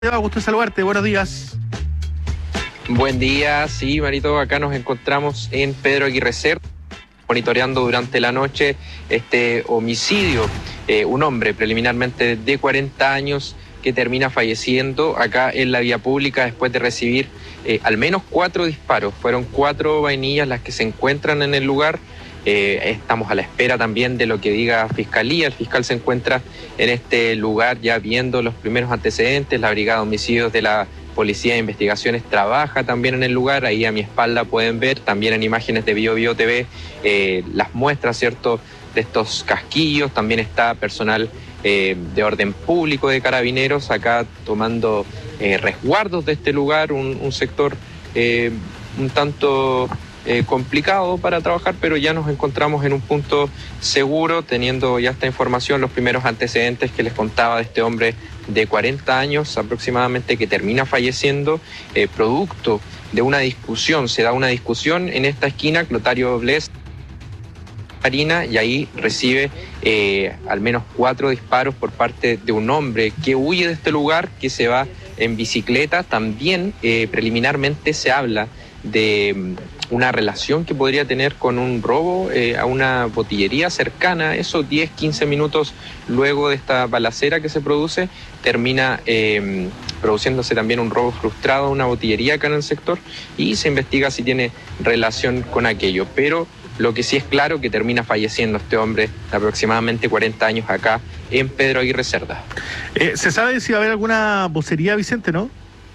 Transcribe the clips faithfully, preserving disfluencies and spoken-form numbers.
Gusto saludarte, buenos días. Buen día, sí, Marito, acá nos encontramos en Pedro Aguirre Cerda, monitoreando durante la noche este homicidio. Eh, un hombre preliminarmente de cuarenta años que termina falleciendo acá en la vía pública después de recibir eh, al menos cuatro disparos. Fueron cuatro vainillas las que se encuentran en el lugar. Eh, estamos a la espera también de lo que diga Fiscalía. El fiscal se encuentra en este lugar ya viendo los primeros antecedentes. La Brigada de Homicidios de la Policía de Investigaciones trabaja también en el lugar. Ahí a mi espalda pueden ver también en imágenes de Bio Bio T V eh, las muestras, ¿cierto?, de estos casquillos. También está personal eh, de orden público de Carabineros acá tomando eh, resguardos de este lugar, un, un sector eh, un tanto Eh, complicado para trabajar, pero ya nos encontramos en un punto seguro, teniendo ya esta información, los primeros antecedentes que les contaba de este hombre de cuarenta años aproximadamente que termina falleciendo, eh, producto de una discusión. Se da una discusión en esta esquina, Clotario Bles, Marina, y ahí recibe eh, al menos cuatro disparos por parte de un hombre que huye de este lugar, que se va en bicicleta. También eh, preliminarmente se habla de una relación que podría tener con un robo eh, a una botillería cercana. Eso diez, quince minutos luego de esta balacera que se produce, termina eh, produciéndose también un robo frustrado a una botillería acá en el sector y se investiga si tiene relación con aquello. Pero lo que sí es claro que termina falleciendo este hombre de aproximadamente cuarenta años acá en Pedro Aguirre Cerda. Eh, ¿Se sabe si va a haber alguna vocería, Vicente, no?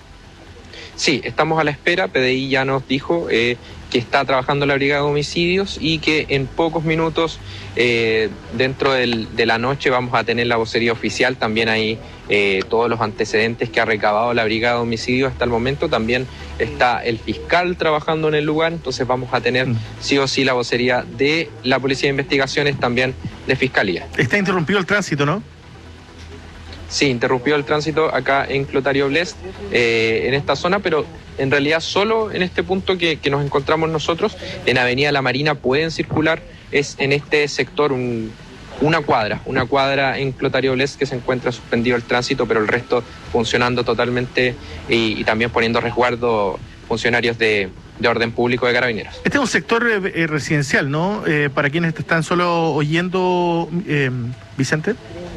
Sí, estamos a la espera. P D I ya nos dijo eh, que está trabajando la Brigada de Homicidios y que en pocos minutos, eh, dentro del, de la noche, vamos a tener la vocería oficial. También ahí eh, todos los antecedentes que ha recabado la Brigada de Homicidios hasta el momento. También está el fiscal trabajando en el lugar, entonces vamos a tener mm. sí o sí la vocería de la Policía de Investigaciones, también de Fiscalía. Está interrumpido el tránsito, ¿no? Sí, interrumpió el tránsito acá en Clotario Bles, eh, en esta zona, pero en realidad solo en este punto que, que nos encontramos nosotros, en Avenida La Marina, pueden circular, es en este sector un, una cuadra, una cuadra en Clotario Bles que se encuentra suspendido el tránsito, pero el resto funcionando totalmente y, y también poniendo resguardo funcionarios de, de orden público de Carabineros. Este es un sector eh, residencial, ¿no? Eh, para quienes te están solo oyendo, eh, Vicente.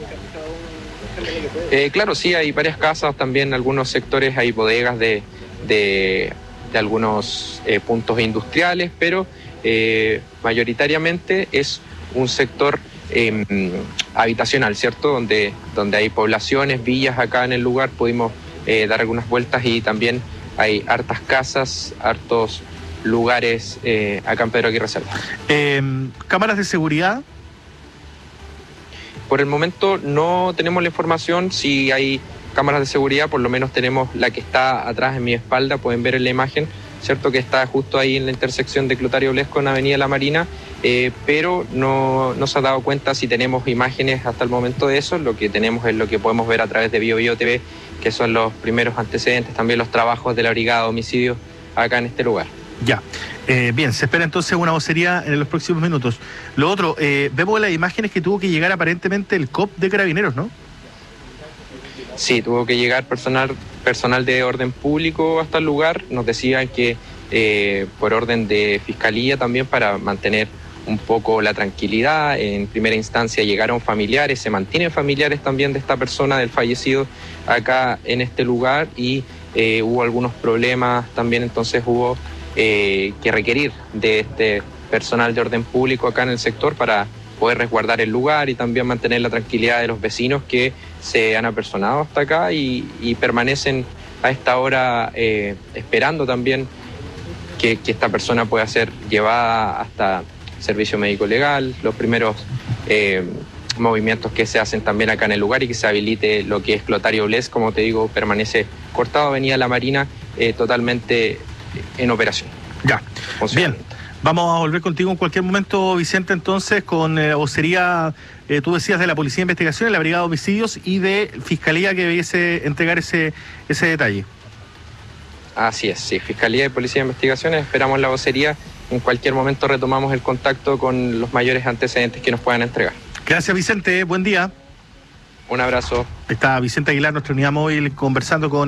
Eh, claro, sí, hay varias casas, también algunos sectores, hay bodegas de, de, de algunos eh, puntos industriales, pero eh, mayoritariamente es un sector eh, habitacional, ¿cierto? Donde, donde hay poblaciones, villas acá en el lugar. Pudimos eh, dar algunas vueltas y también hay hartas casas, hartos lugares eh, acá en Pedro Aguirre Cerda. Eh, ¿Cámaras de seguridad? Por el momento no tenemos la información si hay cámaras de seguridad, por lo menos tenemos la que está atrás en mi espalda, pueden ver en la imagen, ¿cierto?, que está justo ahí en la intersección de Clotario Bles con Avenida La Marina, eh, pero no, no se ha dado cuenta si tenemos imágenes hasta el momento de eso. Lo que tenemos es lo que podemos ver a través de Bio Bio T V, que son los primeros antecedentes, también los trabajos de la Brigada de Homicidios acá en este lugar. Ya, eh, bien, se espera entonces una vocería en los próximos minutos. Lo otro, eh, vemos las imágenes que tuvo que llegar aparentemente el C O P de Carabineros, ¿no? Sí, tuvo que llegar personal, personal de orden público hasta el lugar. Nos decían que eh, por orden de Fiscalía también, para mantener un poco la tranquilidad. En primera instancia llegaron familiares, se mantienen familiares también de esta persona, del fallecido, acá en este lugar, y eh, hubo algunos problemas también, entonces hubo Eh, que requerir de este personal de orden público acá en el sector para poder resguardar el lugar y también mantener la tranquilidad de los vecinos que se han apersonado hasta acá y, y permanecen a esta hora eh, esperando también que, que esta persona pueda ser llevada hasta servicio médico legal, los primeros eh, movimientos que se hacen también acá en el lugar y que se habilite lo que es Clotario Bles, como te digo, permanece cortado. Avenida La Marina eh, totalmente en operación. Ya, bien. Vamos a volver contigo en cualquier momento, Vicente, entonces, con eh, vocería, eh, tú decías, de la Policía de Investigaciones, la Brigada de Homicidios y de Fiscalía, que debiese entregar ese, ese detalle. Así es, sí, Fiscalía y Policía de Investigaciones, esperamos la vocería. En cualquier momento retomamos el contacto con los mayores antecedentes que nos puedan entregar. Gracias, Vicente, buen día. Un abrazo. Está Vicente Aguilar, nuestra unidad móvil, conversando con